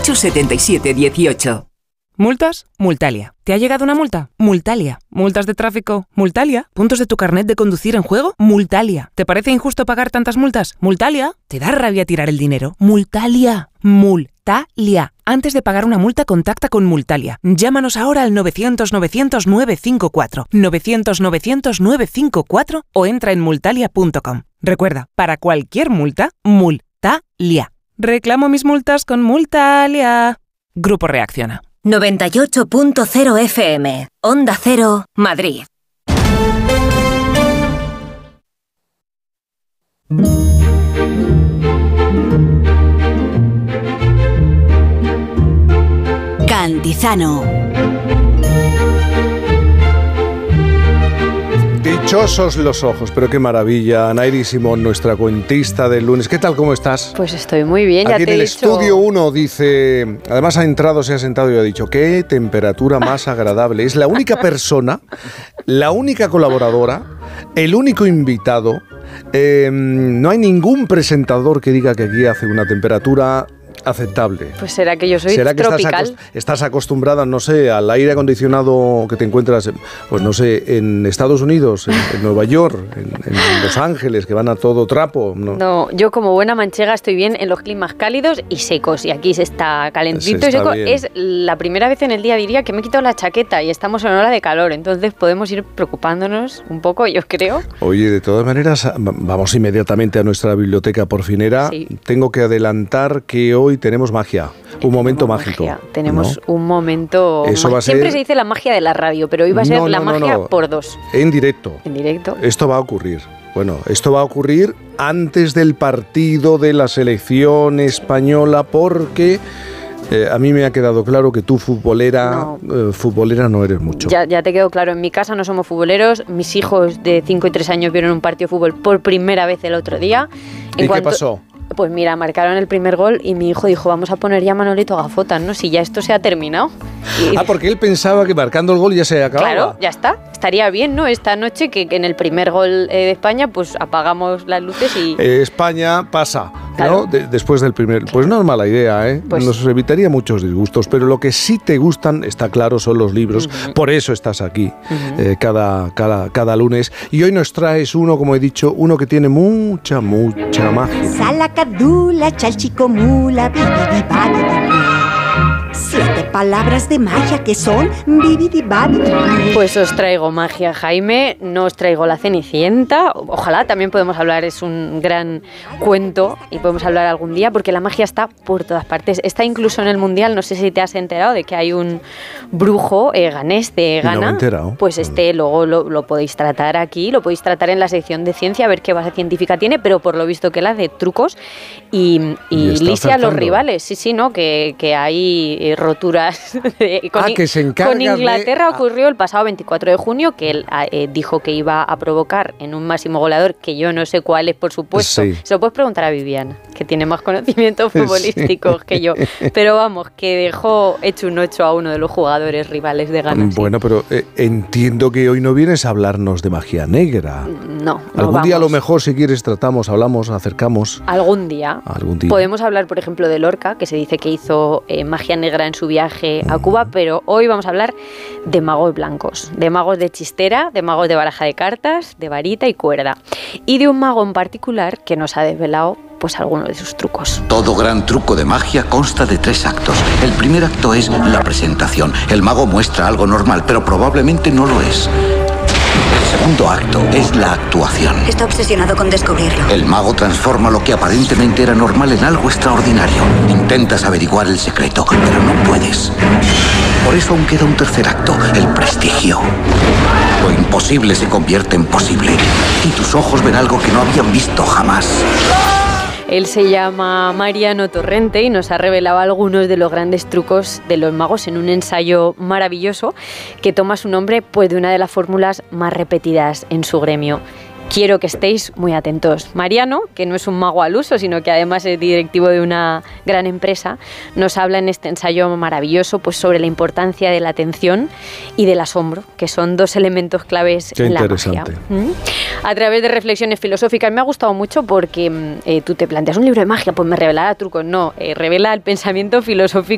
98 77 18. ¿Multas? Multalia. ¿Te ha llegado una multa? Multalia. ¿Multas de tráfico? Multalia. ¿Puntos de tu carnet de conducir en juego? Multalia. ¿Te parece injusto pagar tantas multas? Multalia. ¿Te da rabia tirar el dinero? Multalia. Multalia. Antes de pagar una multa, contacta con Multalia. Llámanos ahora al 900-900-954, 900-900-954 o entra en multalia.com. Recuerda, para cualquier multa, Multalia. Reclamo mis multas con Multalia. Grupo Reacciona. 98.0 FM, Onda Cero, Madrid. Cantizano. Dichosos los ojos, pero qué maravilla. Nairi Simón, nuestra cuentista del lunes. ¿Qué tal, cómo estás? Pues estoy muy bien, Aquí ya te en he el dicho... estudio 1 dice, además ha entrado, se ha sentado y ha dicho, qué temperatura más agradable. Es la única persona, la única colaboradora, el único invitado. No hay ningún presentador que diga que aquí hace una temperatura aceptable. Pues será que yo soy ¿Será que tropical? estás acostumbrada, no sé, al aire acondicionado que te encuentras, pues no sé, en Estados Unidos, en Nueva York, en Los Ángeles, que van a todo trapo? No, yo como buena manchega estoy bien en los climas cálidos y secos, y aquí se está calentito y seco. Bien. Es la primera vez en el día, diría, que me he quitado la chaqueta y estamos en hora de calor, entonces podemos ir preocupándonos un poco, yo creo. Oye, de todas maneras, vamos inmediatamente a nuestra biblioteca porfinera. Sí. Tengo que adelantar que hoy tenemos magia, un momento mágico. Tenemos ¿no? Un momento... Siempre se dice la magia de la radio, pero hoy va a ser la magia por dos. En directo. En directo. Esto va a ocurrir. Bueno, esto va a ocurrir antes del partido de la selección española porque... a mí me ha quedado claro que tú futbolera no eres mucho. Ya te quedó claro, en mi casa no somos futboleros, mis hijos de 5 y 3 años vieron un partido de fútbol por primera vez el otro día. ¿Y qué pasó? Pues mira, marcaron el primer gol y mi hijo dijo, vamos a poner ya a Manolito Gafotas, ¿no? Si ya esto se ha terminado. Porque él pensaba que marcando el gol ya se acababa. Claro, ya está. Estaría bien, ¿no? Esta noche que en el primer gol de España, pues apagamos las luces y... España pasa, claro. ¿No? Después del primer... Pues no es mala idea, ¿eh? Pues... Nos evitaría muchos disgustos, pero lo que sí te gustan, está claro, son los libros. Uh-huh. Por eso estás aquí cada lunes. Y hoy nos traes uno, como he dicho, uno que tiene mucha magia. Salacadula, chalchicomula, bibidibadibibú. 7 palabras de magia que son bibidibadibibú. Pues os traigo magia, Jaime, no os traigo la Cenicienta. Ojalá también podemos hablar, es un gran cuento y podemos hablar algún día porque la magia está por todas partes. Está incluso en el Mundial, no sé si te has enterado de que hay un brujo ganés de Ghana. No me he enterado. Pues luego lo podéis tratar aquí, lo podéis tratar en la sección de ciencia, a ver qué base científica tiene, pero por lo visto que la de trucos y licia a los rivales. Sí, ¿no? Que hay roturas. Que se encarga con Inglaterra ocurrió el pasado 24 de junio, que él dijo que iba a provocar en un máximo goleador, que yo no sé cuál es, por supuesto. Sí. Se lo puedes preguntar a Viviana, que tiene más conocimientos futbolísticos que yo. Pero vamos, que dejó hecho un 8 a 1 de los jugadores rivales de Ghana. Bueno, pero entiendo que hoy no vienes a hablarnos de magia negra. No. Algún día a lo mejor, si quieres, hablamos, acercamos. Algún día. Podemos hablar, por ejemplo, de Lorca, que se dice que hizo magia negra en su viaje a Cuba, pero hoy vamos a hablar de magos blancos, de magos de chistera, de magos de baraja de cartas, de varita y cuerda, y de un mago en particular que nos ha desvelado pues algunos de sus trucos. Todo gran truco de magia consta de 3 actos. El primer acto es la presentación. El mago muestra algo normal, pero probablemente no lo es. El segundo acto es la actuación. Está obsesionado con descubrirlo. El mago transforma lo que aparentemente era normal en algo extraordinario. Intentas averiguar el secreto, pero no puedes. Por eso aún queda un tercer acto, el prestigio. Lo imposible se convierte en posible y tus ojos ven algo que no habían visto jamás. Él se llama Mariano Torrente y nos ha revelado algunos de los grandes trucos de los magos en un ensayo maravilloso que toma su nombre pues, de una de las fórmulas más repetidas en su gremio. Quiero que estéis muy atentos. Mariano, que no es un mago al uso, sino que además es directivo de una gran empresa, nos habla en este ensayo maravilloso pues, sobre la importancia de la atención y del asombro, que son 2 elementos claves en la magia. A través de reflexiones filosóficas me ha gustado mucho porque tú te planteas un libro de magia, pues me revelará trucos. No, revela el pensamiento filosófico